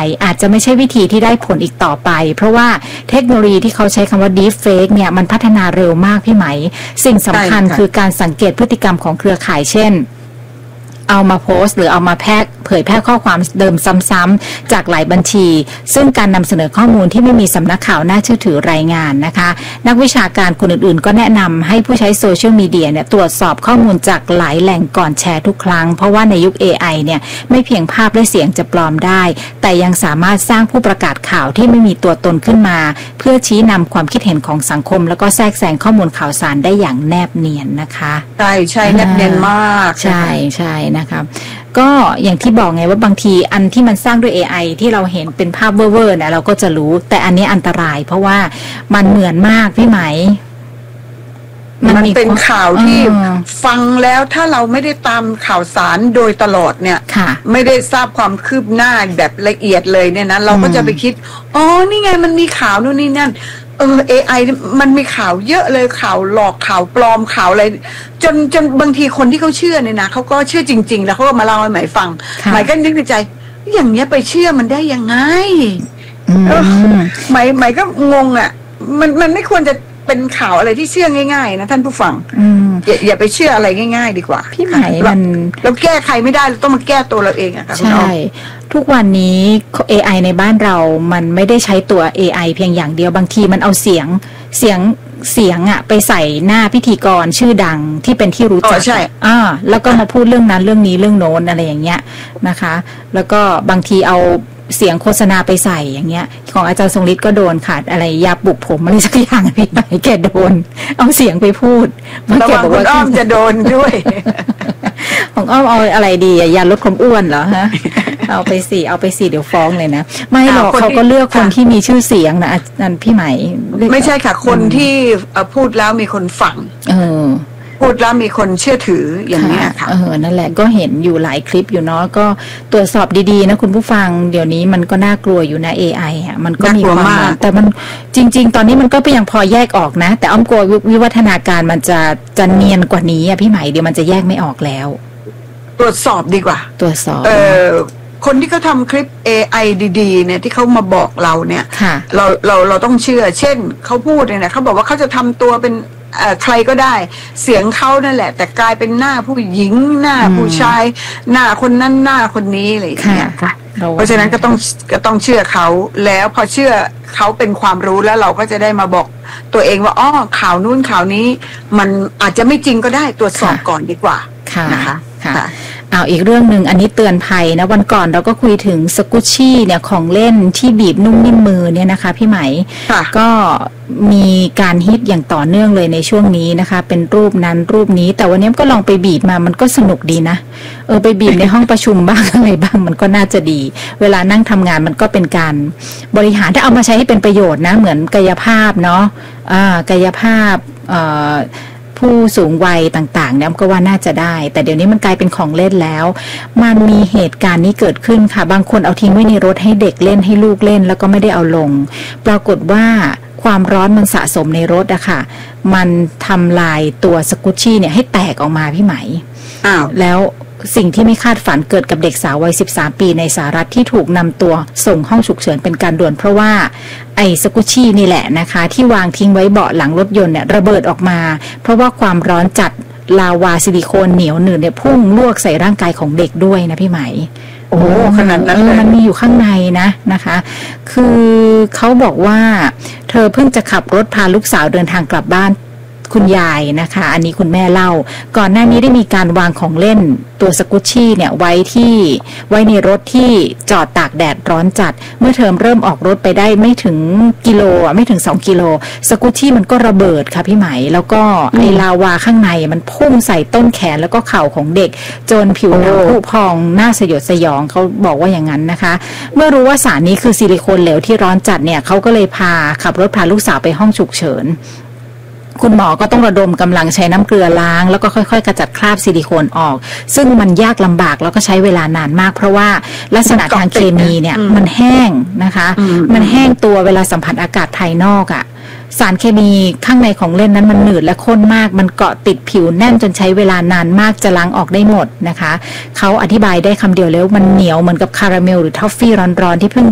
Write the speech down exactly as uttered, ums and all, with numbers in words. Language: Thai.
อาจจะไม่ใช่วิธีที่ได้ผลอีกต่อไปเพราะว่าเทคโนโลยีที่เขาใช้คำว่า deep fake เนี่ยมันพัฒนาเร็วมากพี่ไหมสิ่งสำคัญคือการสังเกตพฤติกรรมของเครือข่ายเช่นเอามาโพสต์หรือเอามาแพร่เผยแพร่ข้อความเดิมซ้ำๆจากหลายบัญชีซึ่งการนำเสนอข้อมูลที่ไม่มีสำนักข่าวน่าเชื่อถือรายงานนะคะนักวิชาการคนอื่นๆก็แนะนำให้ผู้ใช้โซเชียลมีเดียเนี่ยตรวจสอบข้อมูลจากหลายแหล่งก่อนแชร์ทุกครั้งเพราะว่าในยุค เอ ไอ เนี่ยไม่เพียงภาพและเสียงจะปลอมได้แต่ยังสามารถสร้างผู้ประกาศข่าวที่ไม่มีตัวตนขึ้นมาเพื่อชี้นำความคิดเห็นของสังคมแล้วก็แทรกแซงข้อมูลข่าวสารได้อย่างแนบเนียนนะคะใช่ใช่แนบเนียนมากใช่ใช่นะคะก็อย่างที่บอกไงว่าบางทีอันที่มันสร้างด้วย เอ ไอ ที่เราเห็นเป็นภาพเว่อร์ๆเนี่ยเราก็จะรู้แต่อันนี้อันตรายเพราะว่ามันเหมือนมากพี่ไหมมันเป็นข่าวที่ฟังแล้วถ้าเราไม่ได้ตามข่าวสารโดยตลอดเนี่ยไม่ได้ทราบความคืบหน้าแบบละเอียดเลยเนี่ยนะเราก็จะไปคิดอ๋อนี่ไงมันมีข่าวนู่นนี่นั่นเออ เอ ไอ มันมีข่าวเยอะเลยข่าวหลอกข่าวปลอมข่าวอะไรจนจนบางทีคนที่เขาเชื่อเนี่ยนะเขาก็เชื่อจริงๆแล้วเขาก็มาเล่าให้หมายฟังหมายก็นึกในใจอย่างเงี้ยไปเชื่อมันได้ยังไงหมายหมายก็งงอ่ะมันมันไม่ควรจะเป็นข่าวอะไรที่เชื่อง่ายๆนะท่านผู้ฟังอย่าอย่าไปเชื่ออะไรง่ายๆดีกว่าพี่ไหมมันเราแก้ใครไม่ได้เราต้องมาแก้ตัวเราเองอะค่ะใช่ทุกวันนี้ เอ ไอ ในบ้านเรามันไม่ได้ใช้ตัว เอ ไอ เพียงอย่างเดียวบางทีมันเอาเสียงเสียงเสียงอะไปใส่หน้าพิธีกรชื่อดังที่เป็นที่รู้จักใช่อ่าแล้วก็มาพูดเรื่องนั้นเรื่องนี้เรื่องโน้นอะไรอย่างเงี้ยนะคะแล้วก็บางทีเอาเสียงโฆษณาไปใส่อย่างเงี้ยของอาจารย์ทรงฤทธิ์ก็โดนค่ะอะไรยาปลุกผมอะไรสักอย่างพี่ไหนแกโดนเอาเสียงไปพูดระวังคุณอ้อมจะโดนด้วยของอ้อมเอาอะไรดียาลดความอ้วนเหรอฮะเอาไปสิเอาไปสิเดี๋ยวฟ้องเลยนะไม่หรอกเขาก็เลือกคนที่มีชื่อเสียงนะนั่นพี่ไหมไม่ใช่ค่ะคนที่พูดแล้วมีคนฟังเออพูดแล้วมีคนเชื่อถืออย่างนี้ค่ะเออนั่นแหละก็เห็นอยู่หลายคลิปอยู่เนาะก็ตรวจสอบดีๆนะคุณผู้ฟังเดี๋ยวนี้มันก็น่ากลัวอยู่นะ เอ ไอ อ่ะมันก็มีความแต่มันจริงๆตอนนี้มันก็ยังพอแยกออกนะแต่อ้อมกลัววิวัฒนาการมันจะจะเนียนกว่านี้อ่ะพี่ไหมเดี๋ยวมันจะแยกไม่ออกแล้วตรวจสอบดีกว่าตรวจสอบเออคนที่เขาทำคลิป เอ ไอ ดีๆเนี่ยที่เขามาบอกเราเนี่ยเราเราเราต้องเชื่อเช่นเขาพูดเนี่ยนะเขาบอกว่าเขาจะทำตัวเป็นใครก็ได้เสียงเขานั่นแหละแต่กลายเป็นหน้าผู้หญิงหน้าผู้ชายหน้าคนนั้นหน้าคนนี้อะไรอย่างเงี้ยเพราะฉะนั้นก็ต้องก็ต้องเชื่อเขาแล้วพอเชื่อเขาเป็นความรู้แล้วเราก็จะได้มาบอกตัวเองว่าอ้อข่าวนู้นข่าวนี้มันอาจจะไม่จริงก็ได้ตรวจสอบก่อนดีกว่านะคะค่ะเอาอีกเรื่องหนึ่งอันนี้เตือนภัยนะวันก่อนเราก็คุยถึงสกุชชี่เนี่ยของเล่นที่บีบนุ่มนิ่มมือเนี่ยนะคะพี่ไหมก็มีการฮิตอย่างต่อเนื่องเลยในช่วงนี้นะคะเป็นรูปนั้นรูปนี้แต่วันนี้ก็ลองไปบีบมามันก็สนุกดีนะเออไปบีบในห้องประชุมบ้างอะไรบ้างมันก็น่าจะดีเวลานั่งทำงานมันก็เป็นการบริหารถ้าเอามาใช้ให้เป็นประโยชน์นะเหมือนกายภาพเนาะอ่ากายภาพเอ่อผู้สูงวัยต่างๆเนี่ยก็ว่าน่าจะได้แต่เดี๋ยวนี้มันกลายเป็นของเล่นแล้วมันมีเหตุการณ์นี้เกิดขึ้นค่ะบางคนเอาทิ้งไว้ในรถให้เด็กเล่นให้ลูกเล่นแล้วก็ไม่ได้เอาลงปรากฏว่าความร้อนมันสะสมในรถอะค่ะมันทำลายตัวสกุชชี่เนี่ยให้แตกออกมาพี่ไหมอ้าวแล้วสิ่งที่ไม่คาดฝันเกิดกับเด็กสาววัยสิบสามปีในสหรัฐที่ถูกนำตัวส่งห้องฉุกเฉินเป็นการด่วนเพราะว่าไอ้สกุชชี่นี่แหละนะคะที่วางทิ้งไว้เบาะหลังรถยนต์เนี่ยระเบิดออกมาเพราะว่าความร้อนจัดลาวาซิลิโคนเหนียวหนืดเนี่ยพุ่งลวกใส่ร่างกายของเด็กด้วยนะพี่ไหมโอ้ขนาดนั้นเลยมันมีอยู่ข้างในนะนะคะคือเขาบอกว่าเธอเพิ่งจะขับรถพาลูกสาวเดินทางกลับบ้านคุณยายนะคะอันนี้คุณแม่เล่าก่อนหน้านี้ได้มีการวางของเล่นตัวสกุชชี่เนี่ยไว้ที่ไว้ในรถที่จอดตากแดดร้อนจัดเมื่อเธอเริ่มออกรถไปได้ไม่ถึงกิโลอ่ะไม่ถึงสองกิโลสกุชชี่มันก็ระเบิดค่ะพี่ไหมแล้วก็ไอลาวาข้างในมันพุ่งใส่ต้นแขนแล้วก็เข่าของเด็กจนผิวหนังผุพองน่าสยดสยองเขาบอกว่าอย่างนั้นนะคะเมื่อรู้ว่าสารนี้คือซิลิโคนเหลวที่ร้อนจัดเนี่ยเขาก็เลยพาขับรถพาลูกสาวไปห้องฉุกเฉินคุณหมอก็ต้องระดมกำลังใช้น้ำเกลือล้างแล้วก็ค่อยๆกระจัดคราบซิลิโคนออกซึ่งมันยากลำบากแล้วก็ใช้เวลานานมากเพราะว่าลักษณะทางเคมีเนี่ยมันแห้งนะคะมันแห้งตัวเวลาสัมผัสอากาศภายนอกอ่ะสารเคมีข้างในของเล่นนั้นมันหนืดและข้นมากมันเกาะติดผิวแน่นจนใช้เวลานานมากจะล้างออกได้หมดนะคะเขาอธิบายได้คำเดียวแล้วมันเหนียวเหมือนกับคาราเมลหรือทอฟฟี่ร้อนๆที่เพิ่ง